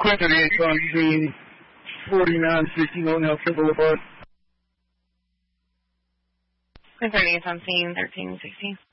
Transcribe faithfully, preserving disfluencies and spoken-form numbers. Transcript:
Quinn thirty-eight on using forty-nine sixty Norton Healthcare Boulevard. Quinn thirty-eight on scene, thirteen sixty.